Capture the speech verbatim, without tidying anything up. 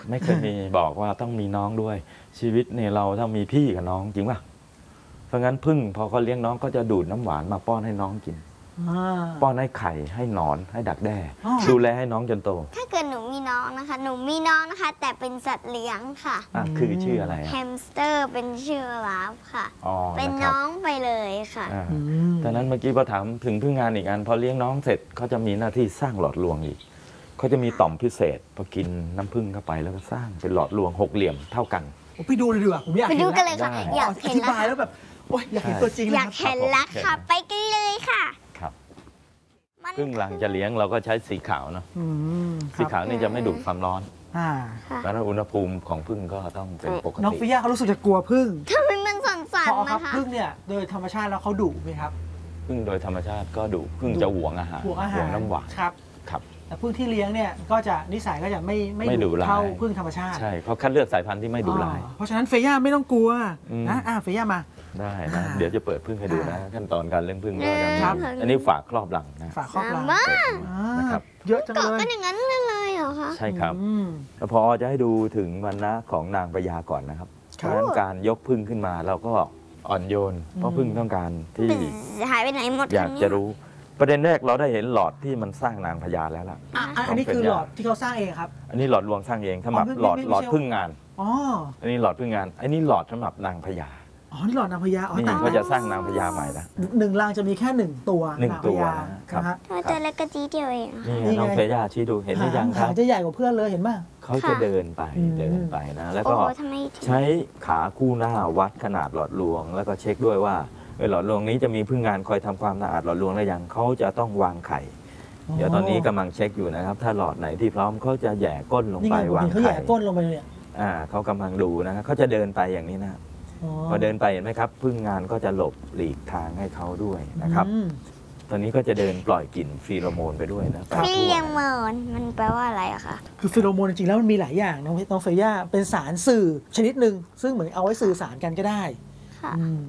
ไม่เคยมีบอกว่าต้องมีน้องด้วยชีวิตเนี่ยเราถ้ามีพี่กับน้องจริงป่ะเพราะงั้นพึ่งพอเขาเลี้ยงน้องก็จะดูดน้ำหวานมาป้อนให้น้องกินป้อนให้ไข่ให้หนอนให้ดักแด้ดูแลให้น้องจนโตถ้าเกิดหนูมีน้องนะคะหนูมีน้องนะคะแต่เป็นสัตว์เลี้ยงค่ะอ่ะคือชื่ออะไรแฮมสเตอร์เป็นชื่อลาฟค่ะเป็นน้องไปเลยค่ะดังนั้นเมื่อกี้พอถามถึงพึ่งงานอีกอันพอเลี้ยงน้องเสร็จเขาจะมีหน้าที่สร้างหลอดลวงอีกเขาจะมีต่อมพิเศษพอกินน้ำผึ้งเข้าไปแล้วก็สร้างเป็นหลอดลวงหกเหลี่ยมเท่ากันไปดูเลยดีกว่าผมอยากไปดูกันเลยค่ะอยากเห็นแล้วอธิบายแล้วแบบโอ้ยอยากเห็นตัวจริงอยากเห็นแล้วค่ะไปกันเลยค่ะครับพึ่งหลังจะเลี้ยงเราก็ใช้สีขาวเนาะสีขาวนี่จะไม่ดูดความร้อนแล้วอุณหภูมิของพึ่งก็ต้องเป็นปกติน้องฟิย่าเขารู้สึกจะกลัวพึ่งทำไมมันสั่นๆนะคะพึ่งเนี่ยโดยธรรมชาติแล้วเขาดุไหมครับพึ่งโดยธรรมชาติก็ดุพึ่งจะหวงอาหารหวงอาหารน้ำหวานครับครับแต่พึ่งที่เลี้ยงเนี่ยก็จะนิสัยก็จะไม่ไม่ดุเท่าพึ่งธรรมชาติใช่เพราะคัดเลือกสายพันธุ์ที่ไม่ดุร้ายเพราะฉะนั้นเฟย่าไม่ต้องกลัวนะอ่าเฟย่ามาได้นะเดี๋ยวจะเปิดพึ่งให้ดูนะขั้นตอนการเลี้ยงพึ่งก็จะอันนี้ฝากครอบหลังนะฝากครอบหลังนะครับเยอะจังเลยเกาะกันอย่างนั้นเลยเหรอคะใช่ครับพอจะให้ดูถึงวรรณะของนางพญาก่อนนะครับเพราะฉะนั้นการยกพึ่งขึ้นมาเราก็อ่อนโยนเพราะพึ่งต้องการที่หายไปไหนหมดอยากจะรู้ประเด็นแรกเราได้เห็นหลอดที่มันสร้างนางพญาแล้วล่ะอันนี้คือหลอดที่เขาสร้างเองครับอันนี้หลอดลวงสร้างเองสำหรับหลอดหลอดพึ่งงานอ๋ออันนี้หลอดพึ่งงานอันนี้หลอดสำหรับนางพญาอ๋อนี่หลอดนางพญาอ๋อนี่เขาจะสร้างนางพญาใหม่ละหนึ่งรังจะมีแค่หนึ่งตัวหนึ่งตัวครับตัวเล็กกระจีเดียวเองนี่น้องเฟย่าชี้ดูเห็นหรือยังครับจะใหญ่กว่าเพื่อนเลยเห็นไหมเขาจะเดินไปเดินไปนะแล้วก็ใช้ขาคู่หน้าวัดขนาดหลอดลวงแล้วก็เช็คด้วยว่าหลอดลวงนี้จะมีพึ่งงานคอยทำความสะอาดหลอดลวงได้ยังเขาจะต้องวางไข่เดี๋ยวตอนนี้กำลังเช็คอยู่นะครับถ้าหลอดไหนที่พร้อมเขาจะแย่ก้นลงไปวางไข่เขาแย่ก้นลงไปเนี่ยอ่าเขากำลังดูนะครับเขาจะเดินไปอย่างนี้นะพอเดินไปเห็นไหมครับพึ่งงานก็จะหลบหลีกทางให้เขาด้วยนะครับตอนนี้ก็จะเดินปล่อยกลิ่นฟีโรโมนไปด้วยนะฟีโรโมนมันแปลว่าอะไรอะคะคือฟีโรโมนจริงๆแล้วมันมีหลายอย่างน้องน้องเฟย่าเป็นสารสื่อชนิดหนึ่งซึ่งเหมือนเอาไว้สื่อสารกันก็ได้